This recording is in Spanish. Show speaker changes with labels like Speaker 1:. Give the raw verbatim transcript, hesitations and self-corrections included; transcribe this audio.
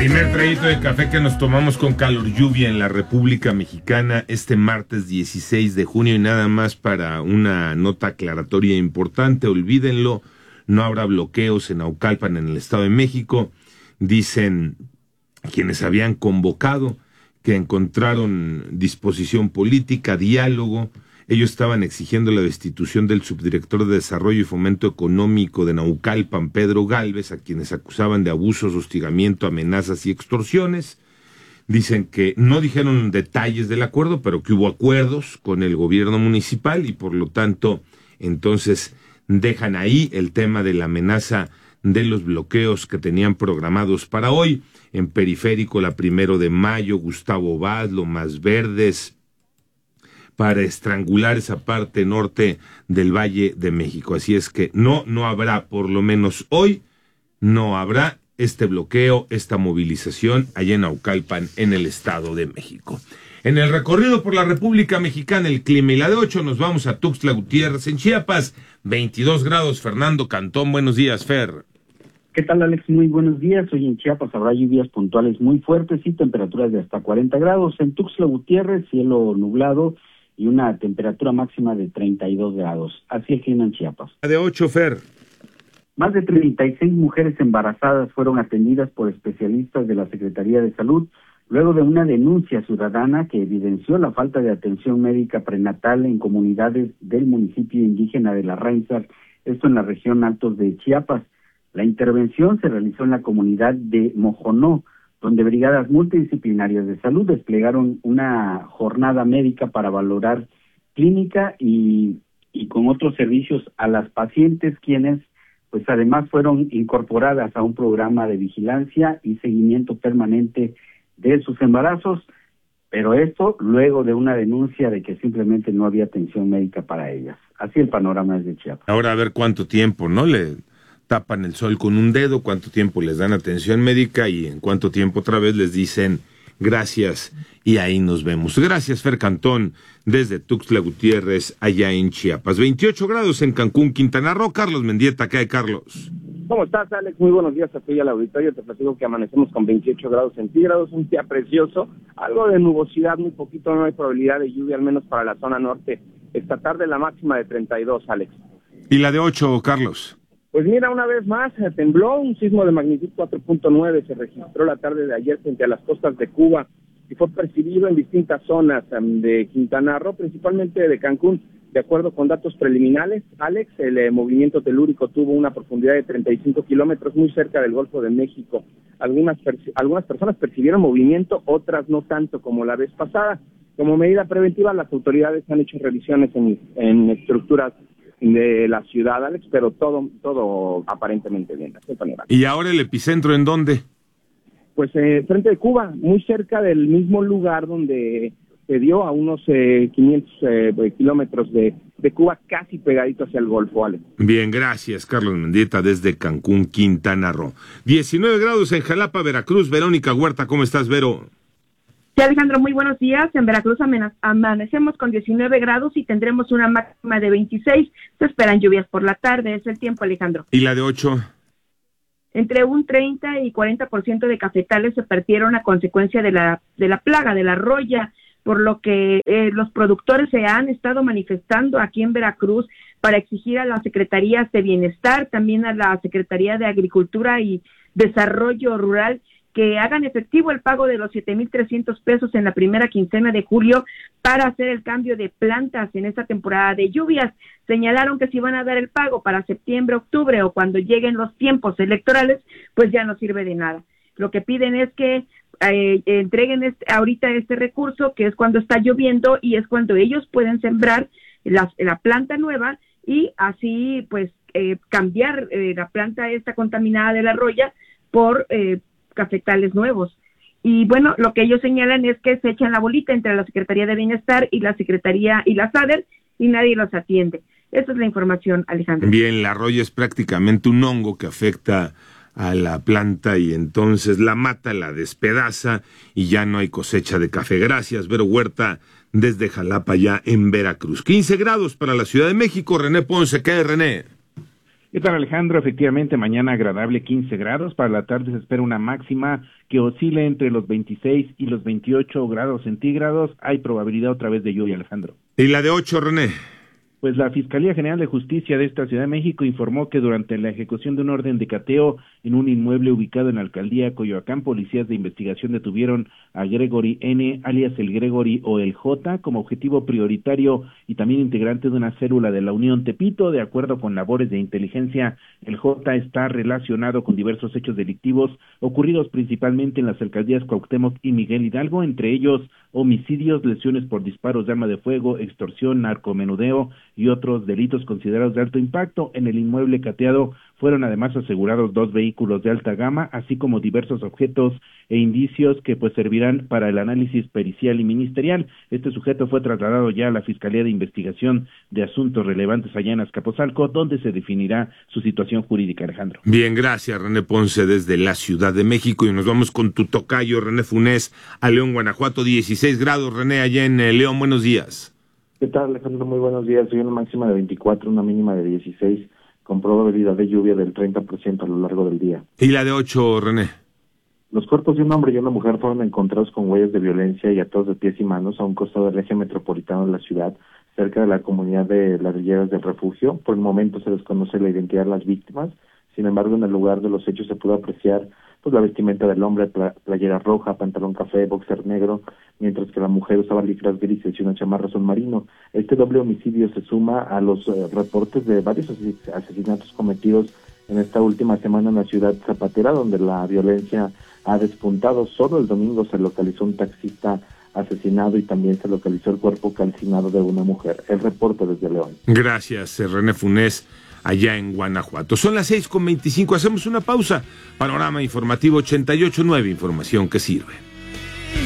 Speaker 1: Primer traguito de café que nos tomamos con calor lluvia en la República Mexicana este martes dieciséis de junio y nada más para una nota aclaratoria importante, olvídenlo, no habrá bloqueos en Naucalpan en el Estado de México, dicen quienes habían convocado que encontraron disposición política, diálogo. Ellos estaban exigiendo la destitución del subdirector de Desarrollo y Fomento Económico de Naucalpan, Pedro Gálvez, a quienes acusaban de abusos, hostigamiento, amenazas y extorsiones. Dicen que no dijeron detalles del acuerdo, pero que hubo acuerdos con el gobierno municipal y por lo tanto, entonces, dejan ahí el tema de la amenaza de los bloqueos que tenían programados para hoy. En Periférico, la Primero de Mayo, Gustavo Vaz, Lomas Verdes, para estrangular esa parte norte del Valle de México. Así es que no, no habrá, por lo menos hoy, no habrá este bloqueo, esta movilización allá en Naucalpan, en el Estado de México. En el recorrido por la República Mexicana, el clima y la de ocho, nos vamos a Tuxtla Gutiérrez, en Chiapas, veintidós grados. Fernando Cantón, buenos días, Fer.
Speaker 2: ¿Qué tal, Alex? Muy buenos días. Hoy en Chiapas habrá lluvias puntuales muy fuertes y temperaturas de hasta cuarenta grados. En Tuxtla Gutiérrez, cielo nublado y una temperatura máxima de treinta y dos grados. Así el clima en Chiapas.
Speaker 1: De ocho, Fer.
Speaker 2: Más de treinta y seis mujeres embarazadas fueron atendidas por especialistas de la Secretaría de Salud luego de una denuncia ciudadana que evidenció la falta de atención médica prenatal en comunidades del municipio indígena de La Rainzar, esto en la región Altos de Chiapas. La intervención se realizó en la comunidad de Mojonó, donde brigadas multidisciplinarias de salud desplegaron una jornada médica para valorar clínica y, y con otros servicios a las pacientes, quienes pues además fueron incorporadas a un programa de vigilancia y seguimiento permanente de sus embarazos, pero esto luego de una denuncia de que simplemente no había atención médica para ellas. Así el panorama es de Chiapas.
Speaker 1: Ahora a ver cuánto tiempo, ¿no? Le tapan el sol con un dedo, cuánto tiempo les dan atención médica y en cuánto tiempo otra vez les dicen gracias y ahí nos vemos. Gracias, Fer Cantón, desde Tuxtla Gutiérrez, allá en Chiapas. veintiocho grados en Cancún, Quintana Roo. Carlos Mendieta, ¿qué hay, Carlos?
Speaker 3: ¿Cómo estás, Alex? Muy buenos días a ti y al auditorio. Te platico que amanecemos con veintiocho grados centígrados, un día precioso, algo de nubosidad, muy poquito, no hay probabilidad de lluvia, al menos para la zona norte. Esta tarde la máxima de treinta y dos, Alex.
Speaker 1: ¿Y la de ocho, Carlos?
Speaker 3: Pues mira, una vez más, tembló, un sismo de magnitud cuatro punto nueve, se registró la tarde de ayer frente a las costas de Cuba y fue percibido en distintas zonas um, de Quintana Roo, principalmente de Cancún. De acuerdo con datos preliminares, Alex, el eh, movimiento telúrico tuvo una profundidad de treinta y cinco kilómetros muy cerca del Golfo de México. Algunas, algunas personas percibieron movimiento, otras no tanto como la vez pasada. Como medida preventiva, las autoridades han hecho revisiones en, en estructuras de la ciudad, Alex, pero todo todo aparentemente bien.
Speaker 1: ¿Y ahora el epicentro en dónde?
Speaker 3: Pues eh, frente de Cuba, muy cerca del mismo lugar donde se dio, a unos eh, quinientos eh, kilómetros de, de Cuba, casi pegadito hacia el Golfo, Alex.
Speaker 1: Bien, gracias, Carlos Mendieta, desde Cancún, Quintana Roo. diecinueve grados en Jalapa, Veracruz. Verónica Huerta, ¿cómo estás, Vero?
Speaker 4: Sí, Alejandro, muy buenos días. En Veracruz amanecemos con diecinueve grados y tendremos una máxima de veintiséis. Se esperan lluvias por la tarde. Es el tiempo, Alejandro.
Speaker 1: ¿Y la de ocho?
Speaker 4: Entre un treinta y cuarenta por ciento de cafetales se perdieron a consecuencia de la de la plaga, de la roya, por lo que eh, los productores se han estado manifestando aquí en Veracruz para exigir a las secretarías de Bienestar, también a la Secretaría de Agricultura y Desarrollo Rural, que hagan efectivo el pago de los siete mil trescientos pesos en la primera quincena de julio para hacer el cambio de plantas en esta temporada de lluvias. Señalaron que si van a dar el pago para septiembre, octubre o cuando lleguen los tiempos electorales, pues ya no sirve de nada. Lo que piden es que eh, entreguen este, ahorita este recurso, que es cuando está lloviendo y es cuando ellos pueden sembrar la, la planta nueva y así pues eh, cambiar eh, la planta esta contaminada de la roya por eh, cafetales nuevos. Y bueno, lo que ellos señalan es que se echan la bolita entre la Secretaría de Bienestar y la Secretaría y la SADER y nadie los atiende. Esa es la información, Alejandro.
Speaker 1: Bien, la roya es prácticamente un hongo que afecta a la planta y entonces la mata, la despedaza y ya no hay cosecha de café. Gracias, Vero Huerta, desde Jalapa, ya en Veracruz. quince grados para la Ciudad de México. René Ponce, ¿qué hay, René?
Speaker 5: ¿Qué tal, Alejandro? Efectivamente, mañana agradable quince grados, para la tarde se espera una máxima que oscile entre los veintiséis y los veintiocho grados centígrados, hay probabilidad otra vez de lluvia, Alejandro.
Speaker 1: ¿Y la de ocho, René?
Speaker 5: Pues la Fiscalía General de Justicia de esta Ciudad de México informó que durante la ejecución de un orden de cateo en un inmueble ubicado en la alcaldía Coyoacán, policías de investigación detuvieron a Gregory N., alias el Gregory o el J, como objetivo prioritario y también integrante de una célula de la Unión Tepito. De acuerdo con labores de inteligencia, el J está relacionado con diversos hechos delictivos ocurridos principalmente en las alcaldías Cuauhtémoc y Miguel Hidalgo, entre ellos homicidios, lesiones por disparos de arma de fuego, extorsión, narcomenudeo y otros delitos considerados de alto impacto. En el inmueble cateado fueron además asegurados dos vehículos de alta gama, así como diversos objetos e indicios que pues servirán para el análisis pericial y ministerial. Este sujeto fue trasladado ya a la Fiscalía de Investigación de Asuntos Relevantes allá en Azcapotzalco, donde se definirá su situación jurídica, Alejandro.
Speaker 1: Bien, gracias, René Ponce, desde la Ciudad de México, y nos vamos con tu tocayo, René Funes, a León, Guanajuato, dieciséis grados, René, allá en eh, León, buenos días.
Speaker 6: ¿Qué tal, Alejandro? Muy buenos días. Hoy una máxima de veinticuatro, una mínima de dieciséis, con probabilidad de lluvia del treinta por ciento a lo largo del día.
Speaker 1: ¿Y la de ocho, René?
Speaker 6: Los cuerpos de un hombre y una mujer fueron encontrados con huellas de violencia y atados de pies y manos a un costado del eje metropolitano de la ciudad, cerca de la comunidad de Ladrilleras del Refugio. Por el momento se desconoce la identidad de las víctimas. Sin embargo, en el lugar de los hechos se pudo apreciar pues la vestimenta del hombre, playera roja, pantalón café, boxer negro, mientras que la mujer usaba licras grises y una chamarra azul marino. Este doble homicidio se suma a los eh, reportes de varios asesinatos cometidos en esta última semana en la ciudad zapatera, donde la violencia ha despuntado. Solo el domingo se localizó un taxista asesinado y también se localizó el cuerpo calcinado de una mujer. El reporte desde León.
Speaker 1: Gracias, René Funes, allá en Guanajuato. Son las seis con veinticinco, hacemos una pausa. Panorama Informativo ochenta y ocho punto nueve, información que sirve.